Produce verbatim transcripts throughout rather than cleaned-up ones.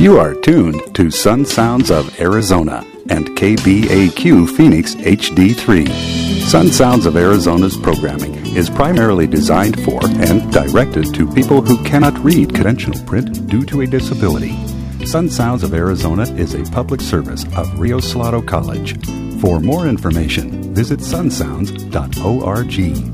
You are tuned to Sun Sounds of Arizona and K B A Q Phoenix H D three. Sun Sounds of Arizona's programming is primarily designed for and directed to people who cannot read conventional print due to a disability. Sun Sounds of Arizona is a public service of Rio Salado College. For more information, visit sun sounds dot org.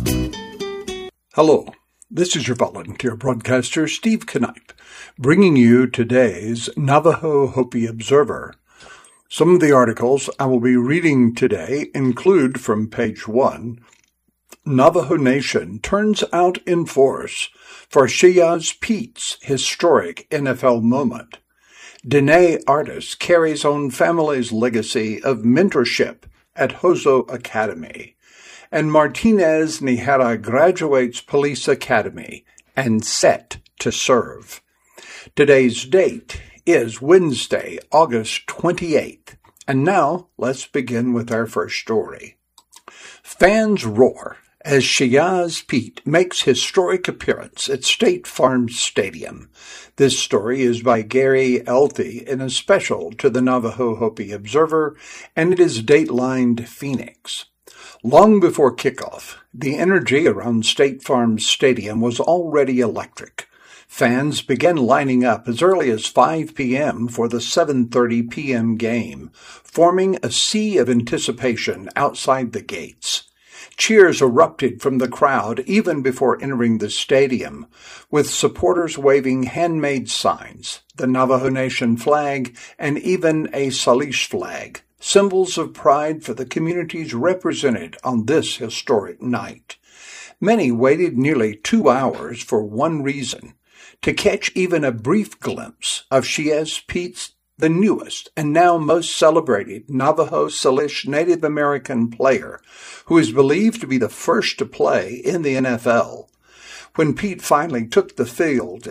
Hello, this is your volunteer broadcaster, Steve Knipe, bringing you today's Navajo Hopi Observer. Some of the articles I will be reading today include from page one, Navajo Nation turns out in force for Shiaz Pete's historic N F L moment. Dene Artis carries on family's legacy of mentorship at Hozo Academy. And Martinez Nihara graduates Police Academy and set to serve. Today's date is Wednesday, August twenty-eighth. And now, let's begin with our first story. Fans roar as Shiaz Pete makes historic appearance at State Farm Stadium. This story is by Gary Elthy in a special to the Navajo Hopi Observer, and it is datelined Phoenix. Long before kickoff, the energy around State Farm Stadium was already electric. Fans began lining up as early as five p.m. for the seven thirty p.m. game, forming a sea of anticipation outside the gates. Cheers erupted from the crowd even before entering the stadium, with supporters waving handmade signs, the Navajo Nation flag, and even a Salish flag, symbols of pride for the communities represented on this historic night. Many waited nearly two hours for one reason, to catch even a brief glimpse of Shiaz Pete's, the newest and now most celebrated Navajo Salish Native American player, who is believed to be the first to play in the N F L. When Pete finally took the field